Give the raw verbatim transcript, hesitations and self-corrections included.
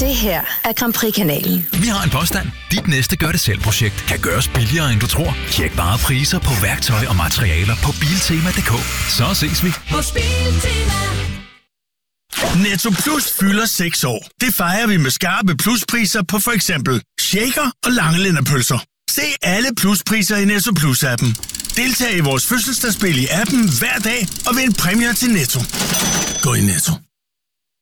Det her er Grand Prix-kanalen. Vi har en påstand. Dit næste gør-det-selv-projekt kan gøres billigere, end du tror. Tjek bare priser på værktøj og materialer på Biltema punktum d k. Så ses vi på Biltema. Netto Plus fylder seks år. Det fejrer vi med skarpe pluspriser på for eksempel shaker og langelænderpølser. Se alle pluspriser i Netto Plus-appen. Deltag i vores fødselsdagsspil i appen hver dag og vind præmier til Netto. Gå i Netto.